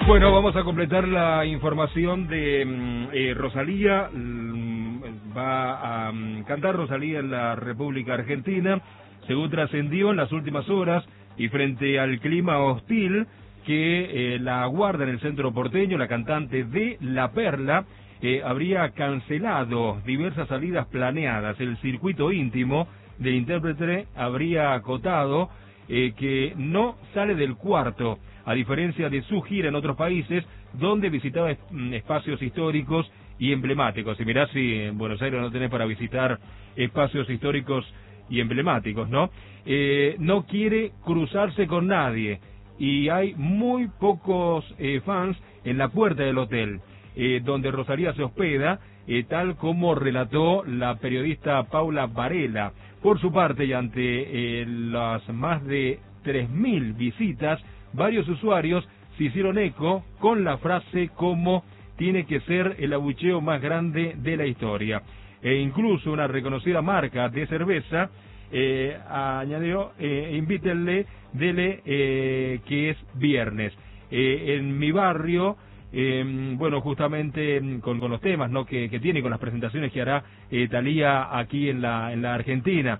Bueno, vamos a completar la información de Rosalía. Va a cantar Rosalía en la República Argentina, según trascendió en las últimas horas, y frente al clima hostil que la aguarda en el centro porteño, la cantante de La Perla habría cancelado diversas salidas planeadas. El circuito íntimo del intérprete habría acotado que no sale del cuarto, a diferencia de su gira en otros países, donde visitaba espacios históricos y emblemáticos. Y mirá si en Buenos Aires no tenés para visitar espacios históricos y emblemáticos, ¿no? No quiere cruzarse con nadie, y hay muy pocos fans en la puerta del hotel donde Rosalía se hospeda, tal como relató la periodista Paula Varela. Por su parte, y ante las más de 3.000 visitas, varios usuarios se hicieron eco con la frase como tiene que ser el abucheo más grande de la historia. E incluso una reconocida marca de cerveza añadió, invítenle, dele que es viernes. En mi barrio, bueno, justamente con los temas, ¿no?, que tiene, con las presentaciones que hará Thalía aquí en la Argentina.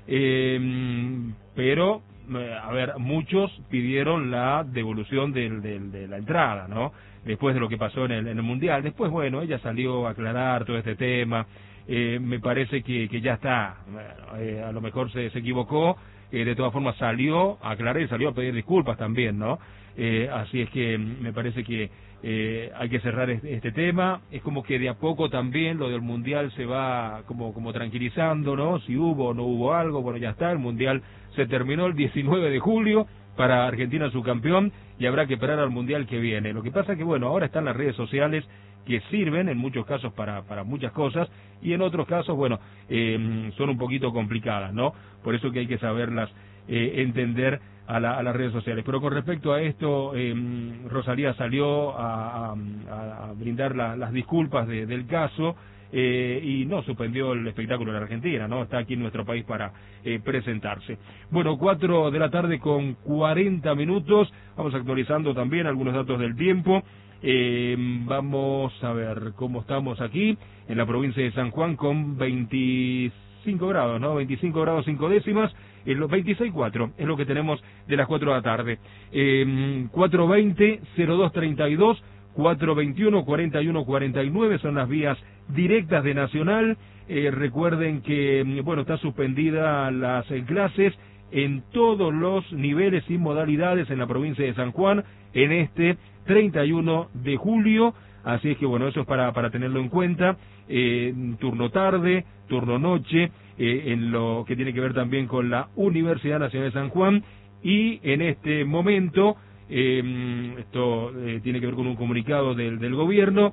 Pero, a ver, muchos pidieron la devolución de la entrada, ¿no?, después de lo que pasó en el Mundial. Después, bueno, ella salió a aclarar todo este tema. Me parece que ya está. Bueno, a lo mejor se equivocó. De todas formas salió a aclarar y salió a pedir disculpas también, ¿no? Así es que me parece que hay que cerrar este tema. Es como que de a poco también lo del Mundial se va como tranquilizando, ¿no? Si hubo o no hubo algo, bueno, ya está. El Mundial se terminó el 19 de julio para Argentina, su campeón, y habrá que esperar al Mundial que viene. Lo que pasa es que, bueno, ahora están las redes sociales, que sirven en muchos casos para muchas cosas, y en otros casos, bueno, son un poquito complicadas, ¿no? Por eso que hay que saberlas entender a las redes sociales. Pero con respecto a esto, Rosalía salió a brindar las disculpas del caso, y no suspendió el espectáculo en la Argentina, ¿no? Está aquí en nuestro país para presentarse. Bueno, 4 de la tarde con 40 minutos, vamos actualizando también algunos datos del tiempo. Vamos a ver cómo estamos aquí en la provincia de San Juan, con 25 grados, ¿no? 25 grados 5 décimas, los 26,4 es lo que tenemos de las 4 de la tarde. 420-0232, 421-4149 son las vías directas de Nacional. Recuerden que, bueno, está suspendida las clases en todos los niveles y modalidades en la provincia de San Juan en este 31 de julio, así es que, bueno, eso es para tenerlo en cuenta. Turno tarde, turno noche, en lo que tiene que ver también con la Universidad Nacional de San Juan, y en este momento, esto tiene que ver con un comunicado del gobierno,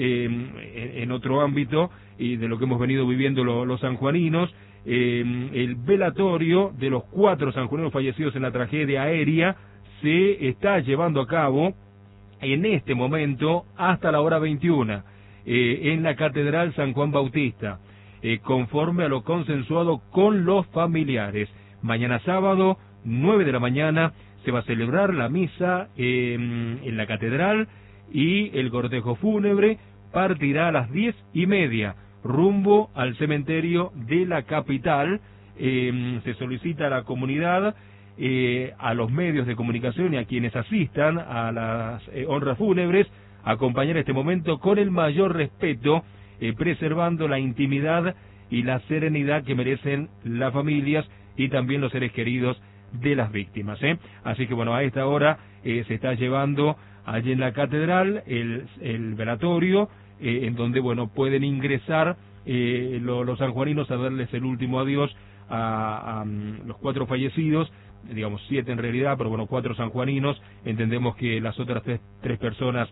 en otro ámbito, y de lo que hemos venido viviendo los sanjuaninos, el velatorio de los 4 sanjuaninos fallecidos en la tragedia aérea se está llevando a cabo en este momento hasta la hora 21 en la Catedral San Juan Bautista, conforme a lo consensuado con los familiares. Mañana sábado, 9 de la mañana, se va a celebrar la misa en la Catedral, y el cortejo fúnebre partirá a las 10:30 rumbo al cementerio de la capital. Se solicita a la comunidad, a los medios de comunicación y a quienes asistan a las honras fúnebres, acompañar este momento con el mayor respeto, preservando la intimidad y la serenidad que merecen las familias y también los seres queridos de las víctimas. Así que, bueno, a esta hora se está llevando allí en la catedral el velatorio, en donde, bueno, pueden ingresar los sanjuaninos a darles el último adiós a los 4 fallecidos, digamos 7 en realidad, pero bueno, 4 sanjuaninos. Entendemos que las otras tres personas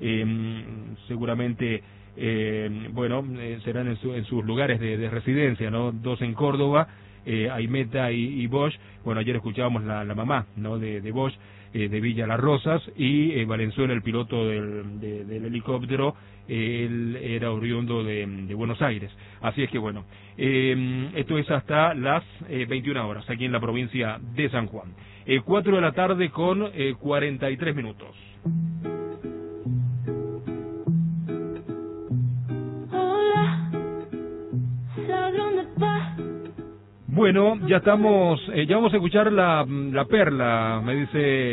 seguramente serán en sus lugares de residencia, ¿no? 2 en Córdoba, Aimeta y Bosch. Bueno, ayer escuchábamos la mamá, ¿no?, de Bosch, de Villa Las Rosas, y Valenzuela, el piloto del helicóptero, él era oriundo de Buenos Aires. Así es que, bueno, esto es hasta las 21 horas aquí en la provincia de San Juan. 4 de la tarde con 43 minutos. Bueno, ya vamos a escuchar la perla, me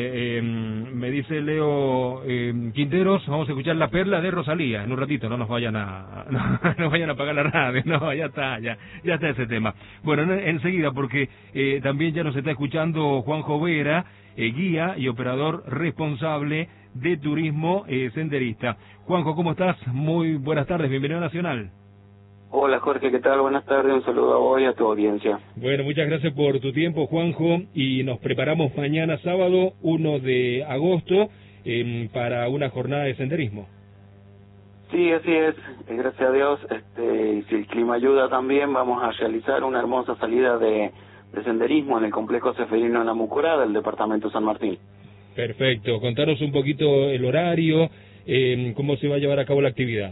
dice Leo Quinteros, vamos a escuchar la perla de Rosalía, en un ratito, no nos vayan a apagar la radio, no, ya está ese tema. Bueno, enseguida, porque también ya nos está escuchando Juanjo Vera, guía y operador responsable de turismo senderista. Juanjo, ¿cómo estás? Muy buenas tardes, bienvenido a Nacional. Hola Jorge, ¿qué tal? Buenas tardes, un saludo a vos y a tu audiencia. Bueno, muchas gracias por tu tiempo, Juanjo, y nos preparamos mañana sábado 1 de agosto para una jornada de senderismo. Sí, así es, gracias a Dios, y si el clima ayuda también, vamos a realizar una hermosa salida de senderismo en el complejo Ceferino Namucurá del departamento San Martín. Perfecto, contanos un poquito el horario, cómo se va a llevar a cabo la actividad.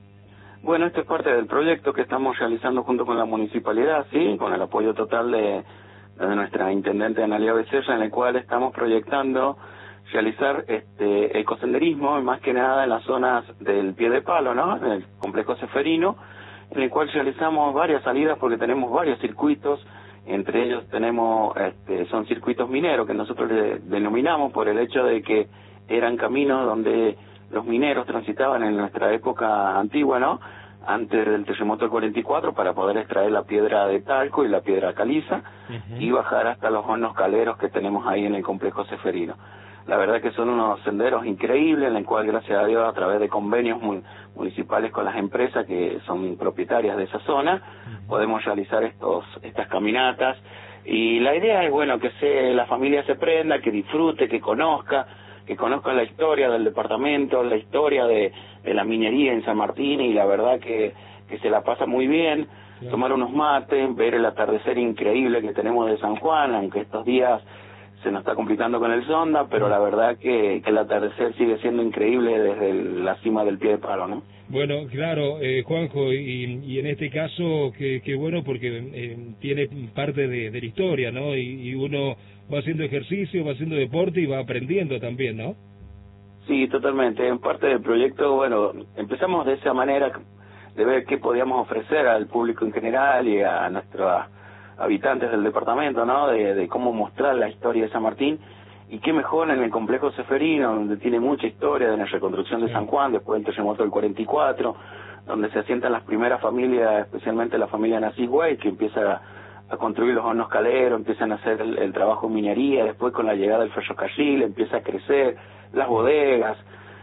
Bueno, esto es parte del proyecto que estamos realizando junto con la municipalidad, sí, con el apoyo total de nuestra intendente Analia Becerra, en el cual estamos proyectando realizar ecosenderismo, más que nada en las zonas del pie de palo, ¿no? En el complejo Ceferino, en el cual realizamos varias salidas porque tenemos varios circuitos, entre ellos tenemos, son circuitos mineros que nosotros le denominamos por el hecho de que eran caminos donde los mineros transitaban en nuestra época antigua, ¿no? Antes del terremoto del 44, para poder extraer la piedra de talco y la piedra caliza y bajar hasta los hornos caleros que tenemos ahí en el complejo Ceferino. La verdad que son unos senderos increíbles en el cual, gracias a Dios, a través de convenios municipales con las empresas que son propietarias de esa zona, podemos realizar estas caminatas. Y la idea es, bueno, que la familia se prenda, que disfrute, que conozcan la historia del departamento, la historia de la minería en San Martín, y la verdad que se la pasa muy bien, tomar unos mates, ver el atardecer increíble que tenemos de San Juan, aunque estos días se nos está complicando con el sonda, pero la verdad que el atardecer sigue siendo increíble desde la cima del pie de palo, ¿no? Bueno, claro, Juanjo, y en este caso, que bueno, porque tiene parte de la historia, ¿no? Y uno va haciendo ejercicio, va haciendo deporte y va aprendiendo también, ¿no? Sí, totalmente. En parte del proyecto, bueno, empezamos de esa manera de ver qué podíamos ofrecer al público en general y a nuestros habitantes del departamento, ¿no? De cómo mostrar la historia de San Martín. Y qué mejor en el complejo Ceferino, donde tiene mucha historia de la reconstrucción de San Juan después del terremoto del 44, donde se asientan las primeras familias, especialmente la familia Nasís Güey, que empieza a construir los hornos caleros, empiezan a hacer el trabajo en minería, después con la llegada del ferrocarril empieza a crecer las bodegas,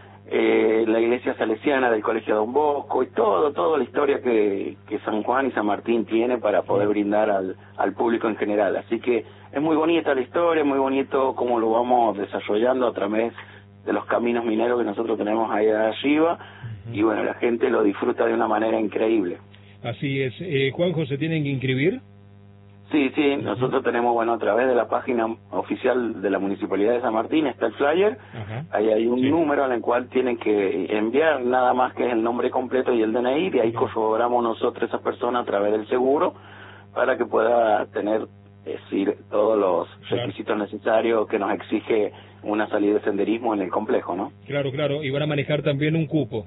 la iglesia salesiana del Colegio Don Bosco, y toda la historia que San Juan y San Martín tiene para poder brindar al público en general. Así que es muy bonita la historia, muy bonito cómo lo vamos desarrollando a través de los caminos mineros que nosotros tenemos ahí arriba, y bueno, la gente lo disfruta de una manera increíble. Así es. Juanjo, ¿se tienen que inscribir? Sí, nosotros tenemos, bueno, a través de la página oficial de la Municipalidad de San Martín está el flyer, ahí hay un número en el cual tienen que enviar nada más que es el nombre completo y el DNI, y ahí corroboramos nosotros a esa persona a través del seguro para que pueda tener, es decir, todos los requisitos necesarios que nos exige una salida de senderismo en el complejo, ¿no? Claro, y van a manejar también un cupo.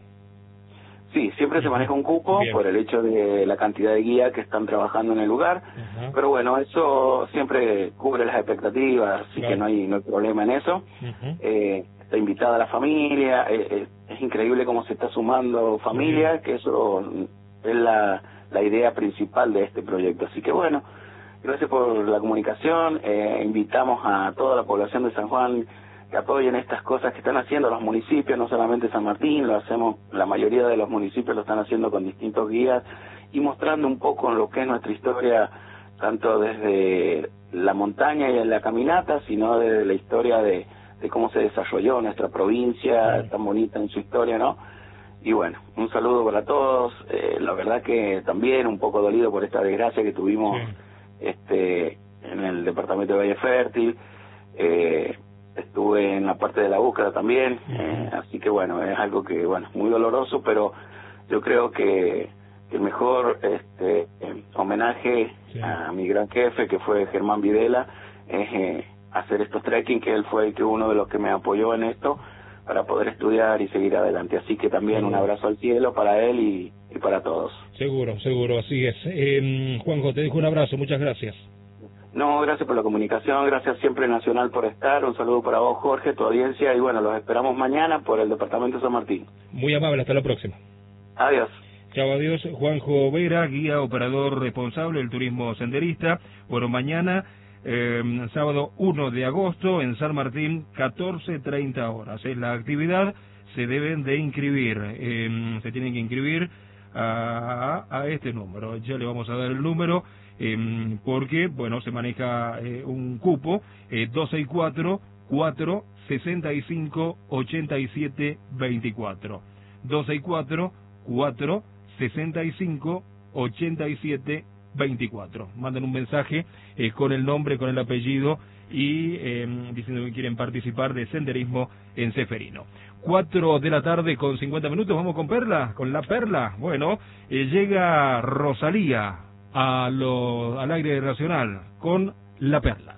Sí, siempre se maneja un cupo por el hecho de la cantidad de guías que están trabajando en el lugar, pero bueno, eso siempre cubre las expectativas, así que no hay problema en eso. Está invitada la familia, es increíble cómo se está sumando familia, que eso es la idea principal de este proyecto. Así que bueno, gracias por la comunicación, invitamos a toda la población de San Juan que apoyen estas cosas que están haciendo los municipios, no solamente San Martín, lo hacemos, la mayoría de los municipios lo están haciendo con distintos guías y mostrando un poco lo que es nuestra historia, tanto desde la montaña y en la caminata, sino desde la historia de cómo se desarrolló nuestra provincia, tan bonita en su historia, ¿no? Y bueno, un saludo para todos, la verdad que también un poco dolido por esta desgracia que tuvimos en el departamento de Valle Fértil, estuve en la parte de la búsqueda también, así que bueno, es algo que, bueno, muy doloroso, pero yo creo que el mejor homenaje a mi gran jefe, que fue Germán Videla, es hacer estos trekking, que él fue uno de los que me apoyó en esto, para poder estudiar y seguir adelante. Así que también un abrazo al cielo para él y y para todos. Seguro, seguro, así es. Juanjo, te dejo un abrazo, muchas gracias. No, gracias por la comunicación, gracias siempre Nacional por estar, un saludo para vos, Jorge, tu audiencia, y bueno, los esperamos mañana por el Departamento de San Martín. Muy amable, hasta la próxima. Adiós. Chao, adiós. Juanjo Vera, guía operador responsable del turismo senderista. Bueno, mañana, sábado 1 de agosto, en San Martín, 14:30 horas. Es la actividad, se deben de inscribir, se tienen que inscribir a este número. Ya le vamos a dar el número, porque, bueno, se maneja un cupo, 264-465-8724. 264-465-8724. Mandan un mensaje con el nombre, con el apellido y diciendo que quieren participar de senderismo en Ceferino. 4 de la tarde con 50 minutos, vamos con Perla, con la Perla. Bueno, llega Rosalía al aire nacional con la Perla.